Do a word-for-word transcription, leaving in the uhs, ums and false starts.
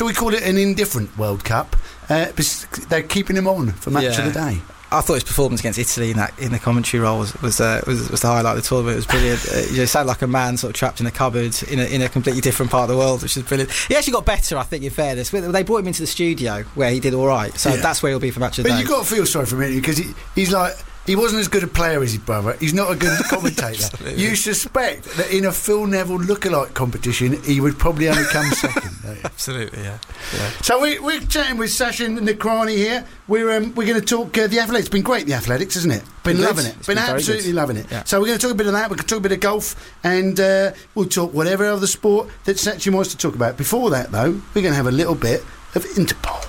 shall we call it an indifferent World Cup? Uh, they're keeping him on for match yeah. of the day. I thought his performance against Italy in that in the commentary role was was, uh, was, was the highlight of the tournament. It was brilliant. uh, you know, sounded like a man sort of trapped in a cupboard in a, in a completely different part of the world, which is brilliant. He actually got better, I think, in fairness. They brought him into the studio where he did all right, so yeah. that's where he'll be for match of the day. day. But you've got to feel sorry for him because he, he's like. He wasn't as good a player as his brother. He's not a good commentator. You suspect that in a Phil Neville lookalike competition, he would probably only come second. Absolutely, yeah. yeah. So we, we're chatting with Sachin Nakrani here. We're um, we're going to talk uh, the Athletics. It's been great, the Athletics, isn't it? Been Been loving it. It's been, been absolutely loving it. Yeah. So we're going to talk a bit of that. We're going to talk a bit of golf, and uh, we'll talk whatever other sport that Sachin wants to talk about. Before that, though, we're going to have a little bit of Interpol.